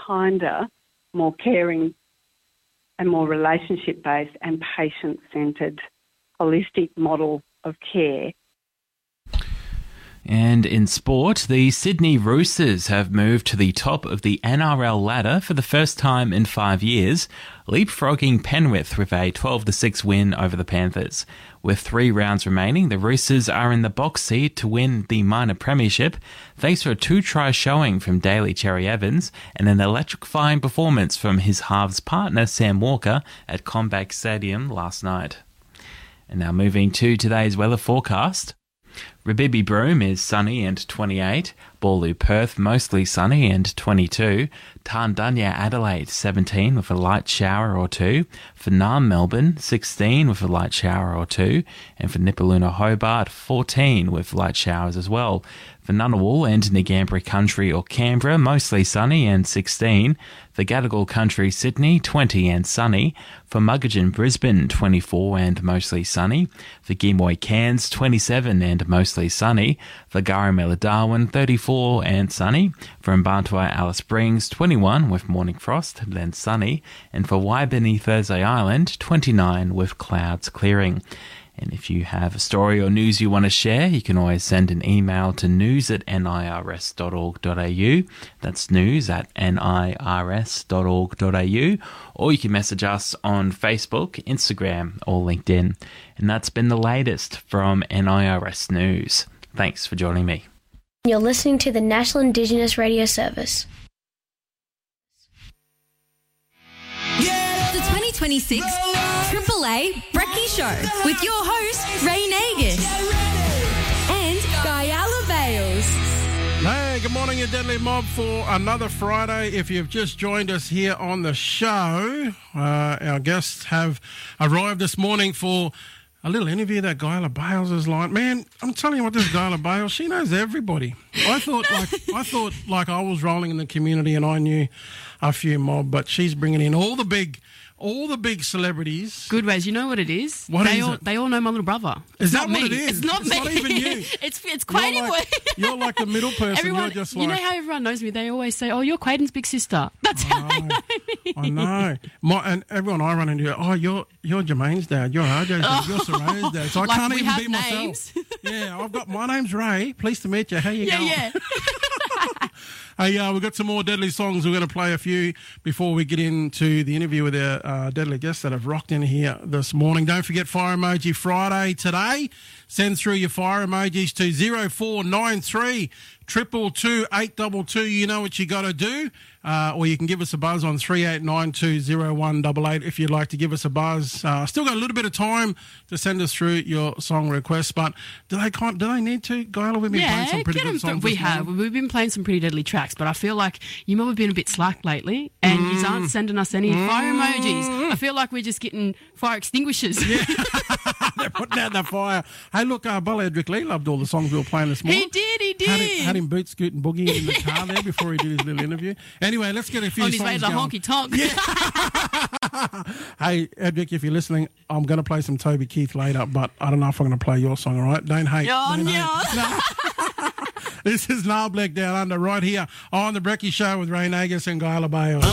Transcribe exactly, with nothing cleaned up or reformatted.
kinder, more caring and more relationship-based and patient-centred holistic model of care. And in sport, the Sydney Roosters have moved to the top of the N R L ladder for the first time in five years, leapfrogging Penrith with a twelve to six win over the Panthers. With three rounds remaining, the Roosters are in the box seat to win the minor premiership, thanks to a two-try showing from Daly Cherry Evans and an electrifying performance from his halves partner Sam Walker at CommBank Stadium last night. And now moving to today's weather forecast. Rabibi Broome is sunny and twenty-eight, Ballou Perth mostly sunny and twenty-two, Tarndunya Adelaide seventeen with a light shower or two, for Naarm Melbourne sixteen with a light shower or two, and for Nipaluna Hobart fourteen with light showers as well. For Ngunnawal and Ngambri Country or Canberra mostly sunny and sixteen, for Gadigal Country Sydney twenty and sunny, for Muggeridge Brisbane twenty-four and mostly sunny, for Gimuy Cairns twenty-seven and mostly sunny, for Garamela Darwin thirty-four and sunny, for Mbantua Alice Springs twenty-one with morning frost then sunny, and for Waibini Thursday Island twenty-nine with clouds clearing. And if you have a story or news you want to share, you can always send an email to news at nirs dot org dot a u. That's news at nirs dot org dot a u. Or you can message us on Facebook, Instagram, or LinkedIn. And that's been the latest from N I R S News. Thanks for joining me. You're listening to the National Indigenous Radio Service. The twenty twenty-six Triple A Brekkie Show with your host, Ray Nagus and Guyala Bales. Hey, good morning, you Deadly Mob, for another Friday. If you've just joined us here on the show, uh, our guests have arrived this morning for a little interview that Guyala Bales is like. Man, I'm telling you what, this Guyala Bales, she knows everybody. I thought like I thought like I was rolling in the community and I knew a few mob, but she's bringing in all the big, all the big celebrities. Good ways. You know what it is? What they is all, it? They all know my little brother. Is It's that not what me. it is? It's not It's me. not even you. it's it's Quaden. You're like, you're like the middle person. Everyone, you're just like, you know how everyone knows me? They always say, "Oh, you're Quaden's big sister." That's how they know me. I know. My, and everyone I run into, oh, you're you're Jermaine's dad, you're R J's dad, Oh. you're Saraya's dad. So I Like can't we even have be names. myself. Yeah, I've got, my name's Ray. Pleased to meet you. How you Yeah, going? yeah. Hey, uh, we've got some more Deadly songs. We're going to play a few before we get into the interview with our uh, Deadly guests that have rocked in here this morning. Don't forget Fire Emoji Friday today. Send through your fire emojis to zero four nine three triple two eight double two. You know what you got to do. Uh, or you can give us a buzz on three eight nine two zero one eight eight if you'd like to give us a buzz. Uh, still got a little bit of time to send us through your song requests, but do they can't, do they need to? Guyala, we've been yeah, playing some pretty get good 'em, songs. We this have. morning. We've been playing some pretty deadly tracks, but I feel like you might have been a bit slack lately, and Mm. you aren't sending us any fire emojis. I feel like we're just getting fire extinguishers. Yeah. They're putting out the fire. Hey, look, uh, Bella Edric Lee loved all the songs we were playing this morning. He did, he did. Had him, had him boot scooting boogie in the car there before he did his little interview. Anyway, let's get a few On his songs way to the going. honky tonk. Hey, Edric, if you're listening, I'm going to play some Toby Keith later, but I don't know if I'm going to play your song, all right? Don't hate. Oh, Don't no. hate. This is Niall Black Down Under right here on The Brekkie Show with Ray Nagus and Guyala Bales.